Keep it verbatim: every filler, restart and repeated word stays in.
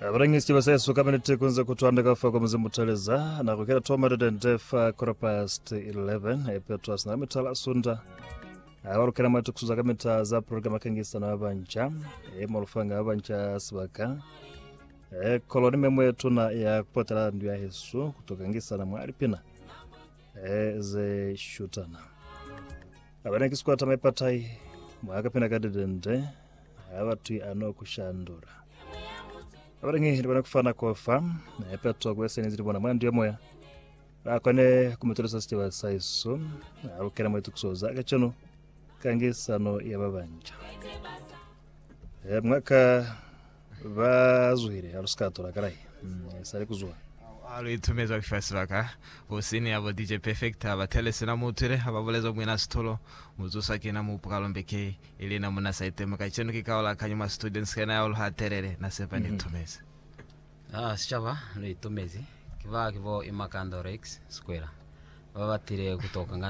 Abarangisi basesu kamenete kunza kutwandika fa kwa mzimuteleza na kukera two hundred fa quarter past eleven epetwas na mitala sunda awarukera matu kusuza kameta za programa kengisa na abanja e molfanga abanja sibaka e koloni memwe tuna ya kupotela ndu ya Yesu kutoka ngisa na mwali pina e ze shutana abarangisi kwa tamepatai mwaka pina kadedende abatu ano kushandura abarangi ndibona kufana kwa fam na epeto gwese niziri bona mwandi yomoya akone kumutolesa stiva saiso arukera mwetu kusoza gachono kangisano yababanja e mwaka bazuhire aruskatora karai sare kuzwa Alu itumeza kufasibaka usini abo D J Perfect aba telesina muture ababoleza mwina stolo muzusaki na mupukalombeke ile na muna site makacheno kikawala kanyuma students kana yolo haterere na sepa ni tumeza ah sichaba ni tumezi kiva kivo imakando rex square babatire kutoka